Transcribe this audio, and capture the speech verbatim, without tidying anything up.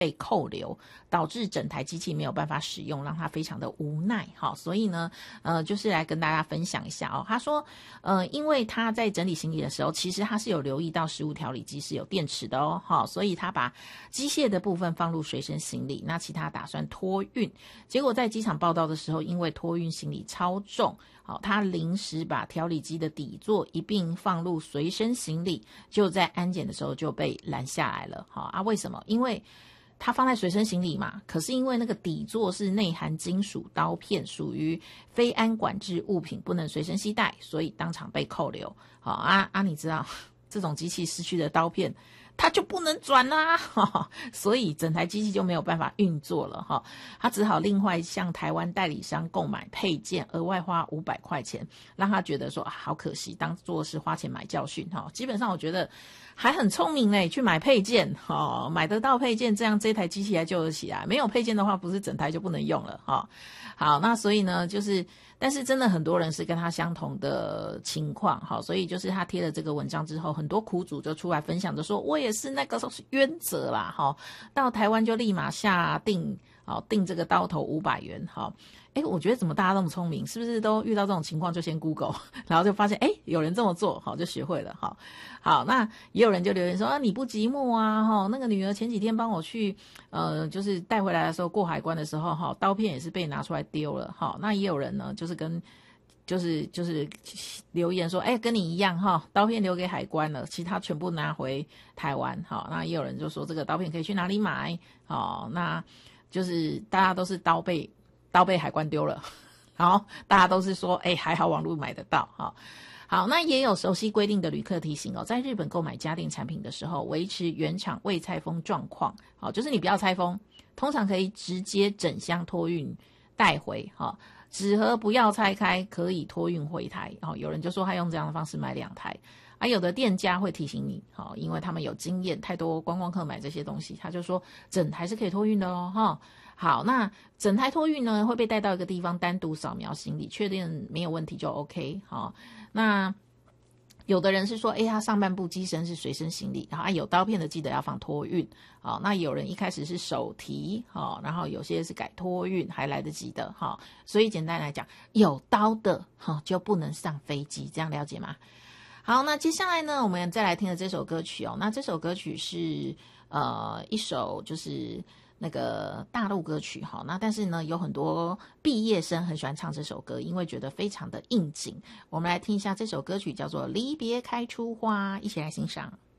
被扣留，导致整台机器没有办法使用，让他非常的无奈。好，所以呢，呃，就是来跟大家分享一下哦。他说，呃，因为他在整理行李的时候，其实他是有留意到食物调理机是有电池的哦，好，所以他把机械的部分放入随身行李，那其他打算托运。结果在机场报到的时候，因为托运行李超重，好，他临时把调理机的底座一并放入随身行李，就在安检的时候就被拦下来了。好啊，为什么？因为它放在随身行李嘛，可是因为那个底座是内含金属刀片，属于非安管制物品，不能随身携带，所以当场被扣留。好啊啊，你知道这种机器失去的刀片，它就不能转啦、啊，所以整台机器就没有办法运作了哈。他只好另外向台湾代理商购买配件，额外花五百块钱，让他觉得说、啊、好可惜，当作是花钱买教训哈。基本上我觉得还很聪明嘞，去买配件哈，买得到配件，这样这台机器还救得起来。没有配件的话，不是整台就不能用了哈。好，那所以呢，就是但是真的很多人是跟他相同的情况，好，所以就是他贴了这个文章之后，很多苦主就出来分享着说，我也是那个冤责啦，哈，到台湾就立马下定，好定这个刀头五百元，好。哎，我觉得怎么大家那么聪明，是不是都遇到这种情况就先 Google， 然后就发现哎有人这么做，好就学会了，好，好，那也有人就留言说啊你不寂寞啊，哈，那个女儿前几天帮我去，呃，就是带回来的时候过海关的时候，哈，刀片也是被拿出来丢了，哈，那也有人呢，就是跟就是就是留言说，哎，跟你一样哈，刀片留给海关了，其他全部拿回台湾，好，那也有人就说这个刀片可以去哪里买，好，那就是大家都是刀被。刀被海关丢了，好，大家都是说，哎，还好网络买得到，好，好，那也有熟悉规定的旅客提醒哦，在日本购买家电产品的时候，维持原厂未拆封状况，好，就是你不要拆封，通常可以直接整箱托运带回，好，纸盒不要拆开，可以托运回台，好，有人就说他用这样的方式买两台。啊，有的店家会提醒你，好，因为他们有经验，太多观光客买这些东西，他就说整台是可以托运的哦，哈。好，那整台托运呢会被带到一个地方单独扫描行李，确定没有问题就 OK。好，那有的人是说，哎，他上半部机身是随身行李，然后啊有刀片的记得要放托运。好，那有人一开始是手提，好，然后有些是改托运，还来得及的，好，所以简单来讲，有刀的哈就不能上飞机，这样了解吗？好，那接下来呢，我们再来听的这首歌曲哦。那这首歌曲是呃一首就是那个大陆歌曲哈。那但是呢，有很多毕业生很喜欢唱这首歌，因为觉得非常的应景。我们来听一下这首歌曲，叫做《离别开出花》，一起来欣赏。